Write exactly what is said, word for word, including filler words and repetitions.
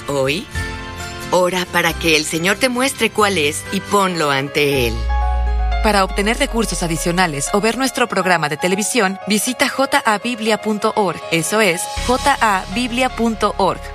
hoy? Ora para que el Señor te muestre cuál es y ponlo ante Él. Para obtener recursos adicionales o ver nuestro programa de televisión, visita j a biblia punto org. Eso es, j a biblia punto org.